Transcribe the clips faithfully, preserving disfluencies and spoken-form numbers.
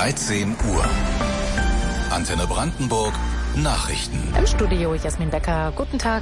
dreizehn Uhr. Antenne Brandenburg Nachrichten. Im Studio Jasmin Becker. Guten Tag.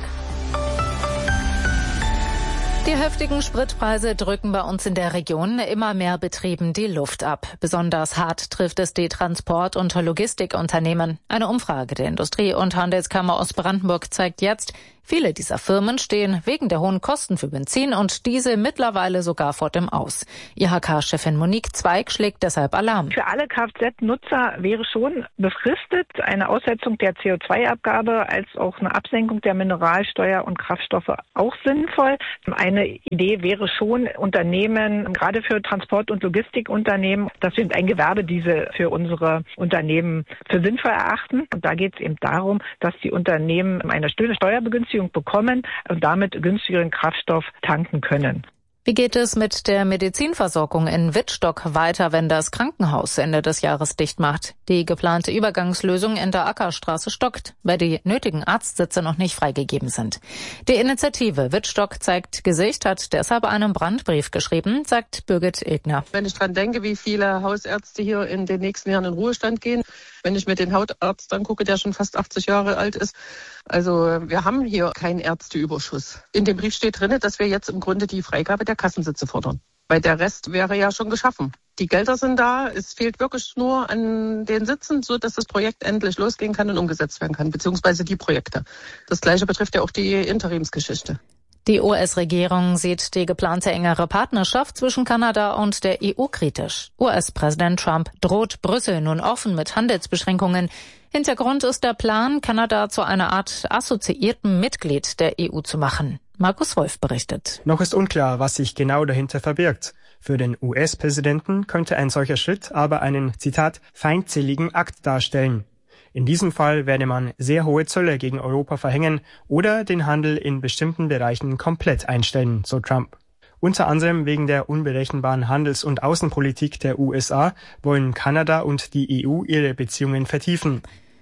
Die heftigen Spritpreise drücken bei uns in der Region immer mehr Betrieben die Luft ab. Besonders hart trifft es die Transport- und Logistikunternehmen. Eine Umfrage der Industrie- und Handelskammer Ostbrandenburg zeigt jetzt, viele dieser Firmen stehen wegen der hohen Kosten für Benzin und Diesel mittlerweile sogar vor dem Aus. I H K-Chefin Monique Zweig schlägt deshalb Alarm. Für alle Kfz-Nutzer wäre schon befristet eine Aussetzung der C O zwei Abgabe als auch eine Absenkung der Mineralsteuer und Kraftstoffe auch sinnvoll. Eine Idee wäre schon, Unternehmen, gerade für Transport- und Logistikunternehmen, dass wir ein Gewerbediesel für unsere Unternehmen für sinnvoll erachten. Und da geht es eben darum, dass die Unternehmen eine Steuerbegünstigung bekommen und damit günstigeren Kraftstoff tanken können. Wie geht es mit der Medizinversorgung in Wittstock weiter, wenn das Krankenhaus Ende des Jahres dicht macht? Die geplante Übergangslösung in der Ackerstraße stockt, weil die nötigen Arztsitze noch nicht freigegeben sind. Die Initiative Wittstock zeigt Gesicht hat deshalb einen Brandbrief geschrieben, sagt Birgit Ilgner. Wenn ich dran denke, wie viele Hausärzte hier in den nächsten Jahren in Ruhestand gehen, wenn ich mir den Hautarzt angucke, der schon fast achtzig Jahre alt ist, also wir haben hier keinen Ärzteüberschuss. In dem Brief steht drin, dass wir jetzt im Grunde die Freigabe der Kassensitze fordern. Weil der Rest wäre ja schon geschaffen. Die Gelder sind da, es fehlt wirklich nur an den Sitzen, so dass das Projekt endlich losgehen kann und umgesetzt werden kann, beziehungsweise die Projekte. Das Gleiche betrifft ja auch die Interimsgeschichte. Die U S-Regierung sieht die geplante engere Partnerschaft zwischen Kanada und der E U kritisch. U S-Präsident Trump droht Brüssel nun offen mit Handelsbeschränkungen. Hintergrund ist der Plan, Kanada zu einer Art assoziierten Mitglied der E U zu machen. Markus Wolf berichtet. Noch ist unklar, was sich genau dahinter verbirgt. Für den U S-Präsidenten könnte ein solcher Schritt aber einen, Zitat, feindseligen Akt darstellen. In diesem Fall werde man sehr hohe Zölle gegen Europa verhängen oder den Handel in bestimmten Bereichen komplett einstellen, so Trump. Unter anderem wegen der unberechenbaren Handels- und Außenpolitik der U S A wollen Kanada und die E U ihre Beziehungen vertiefen.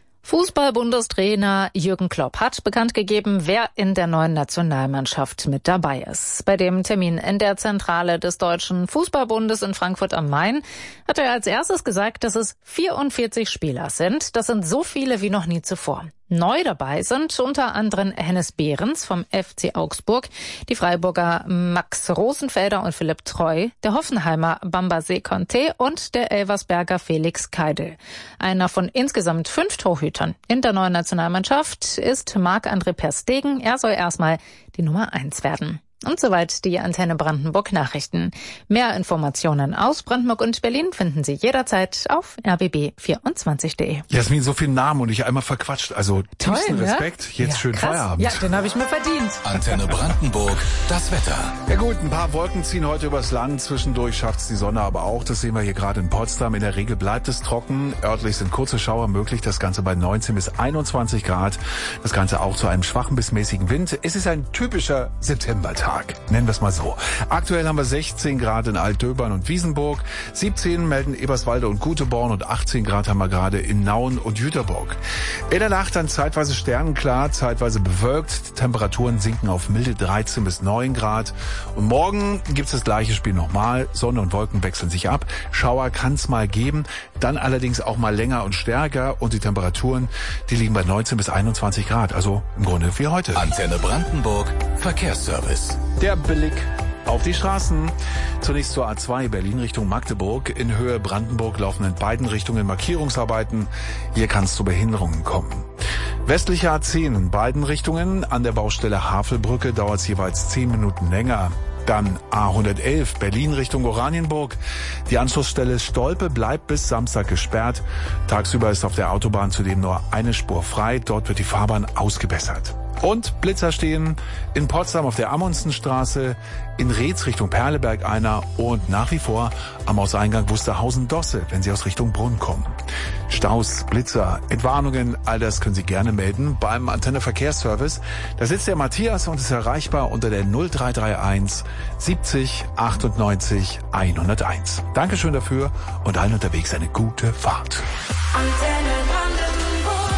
Fußball-Bundestrainer Jürgen Klopp hat bekannt gegeben, wer in der neuen Nationalmannschaft mit dabei ist. Bei dem Termin in der Zentrale des Deutschen Fußballbundes in Frankfurt am Main hat er als erstes gesagt, dass es vierundvierzig Spieler sind. Das sind so viele wie noch nie zuvor. Neu dabei sind unter anderem Hennes Behrens vom F C Augsburg, die Freiburger Max Rosenfelder und Philipp Treu, der Hoffenheimer Bambasé Conté und der Elversberger Felix Keidel. Einer von insgesamt fünf Torhütern in der neuen Nationalmannschaft ist Marc-André Per Stegen. Er soll erstmal die Nummer eins werden. Und soweit die Antenne Brandenburg Nachrichten. Mehr Informationen aus Brandenburg und Berlin finden Sie jederzeit auf r b b vierundzwanzig punkt de. Jasmin, so viele Namen und ich einmal verquatscht. Also tiefsten Toll, Respekt. Ne? Jetzt ja, schön krass. Feierabend. Ja, den habe ich mir verdient. Antenne Brandenburg, das Wetter. Ja gut, ein paar Wolken ziehen heute übers Land. Zwischendurch schafft's die Sonne aber auch. Das sehen wir hier gerade in Potsdam. In der Regel bleibt es trocken. Örtlich sind kurze Schauer möglich. Das Ganze bei neunzehn bis einundzwanzig Grad. Das Ganze auch zu einem schwachen bis mäßigen Wind. Es ist ein typischer Septembertag. Nennen wir es mal so. Aktuell haben wir sechzehn Grad in Altdöbern und Wiesenburg, siebzehn melden Eberswalde und Guteborn und achtzehn Grad haben wir gerade in Nauen und Jüterburg. In der Nacht dann zeitweise sternenklar, zeitweise bewölkt. Temperaturen sinken auf milde dreizehn bis neun Grad. Und morgen gibt's das gleiche Spiel nochmal. Sonne und Wolken wechseln sich ab. Schauer kann's mal geben, dann allerdings auch mal länger und stärker. Und die Temperaturen, die liegen bei neunzehn bis einundzwanzig Grad. Also im Grunde wie heute. Antenne Brandenburg, Verkehrsservice. Der Blick auf die Straßen. Zunächst zur A zwei Berlin Richtung Magdeburg. In Höhe Brandenburg laufen in beiden Richtungen Markierungsarbeiten. Hier kann es zu Behinderungen kommen. Westliche A zehn in beiden Richtungen. An der Baustelle Havelbrücke dauert es jeweils zehn Minuten länger. Dann A hundertelf Berlin Richtung Oranienburg. Die Anschlussstelle Stolpe bleibt bis Samstag gesperrt. Tagsüber ist auf der Autobahn zudem nur eine Spur frei. Dort wird die Fahrbahn ausgebessert. Und Blitzer stehen in Potsdam auf der Amundssenstraße, in Reetz Richtung Perleberg einer und nach wie vor am Hauseingang Wusterhausen-Dosse, wenn Sie aus Richtung Brunn kommen. Staus, Blitzer, Entwarnungen, all das können Sie gerne melden beim Antenne Verkehrsservice. Da sitzt der Matthias und ist erreichbar unter der null drei drei eins siebzig achtundneunzig hunderteins. Dankeschön dafür und allen unterwegs eine gute Fahrt. Antenne Brandenburg.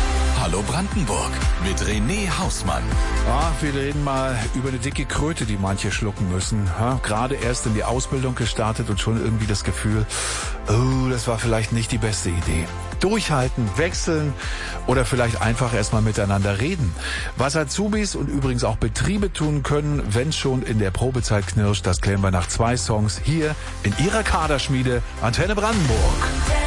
Hallo Brandenburg mit René Hausmann. Ah, wir reden mal über eine dicke Kröte, die manche schlucken müssen. Ha? Gerade erst in die Ausbildung gestartet und schon irgendwie das Gefühl, oh, das war vielleicht nicht die beste Idee. Durchhalten, wechseln oder vielleicht einfach erstmal miteinander reden. Was Azubis und übrigens auch Betriebe tun können, wenn es schon in der Probezeit knirscht, das klären wir nach zwei Songs hier in ihrer Kaderschmiede Antenne Brandenburg.